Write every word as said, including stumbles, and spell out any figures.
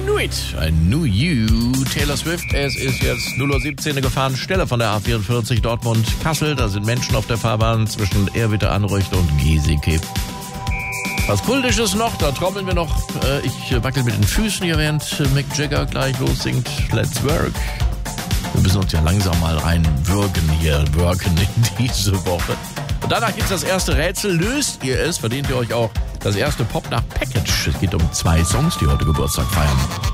Knew It, I Knew You. Taylor Swift, es ist jetzt null Uhr siebzehn, eine Gefahrenstelle von der A vierundvierzig Dortmund-Kassel. Da sind Menschen auf der Fahrbahn zwischen Ehrwitte-Anreucht und Giesecke. Was Kultisches noch, da trommeln wir noch. Ich wackel mit den Füßen hier, während Mick Jagger gleich lossingt. Let's work. Wir müssen uns ja langsam mal reinwirken hier, worken in diese Woche. Und danach gibt's das erste Rätsel. Löst ihr es, verdient ihr euch auch das erste Pop nach Package. Es geht um zwei Songs, die heute Geburtstag feiern.